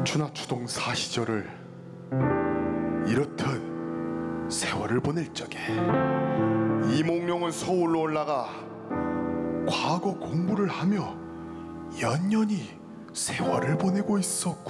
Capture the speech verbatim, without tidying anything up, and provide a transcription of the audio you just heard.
추나추동 사시절을 이렇듯 세월을 보낼 적에 이몽룡은 서울로 올라가 과거 공부를 하며 연연히 세월을 보내고 있었고,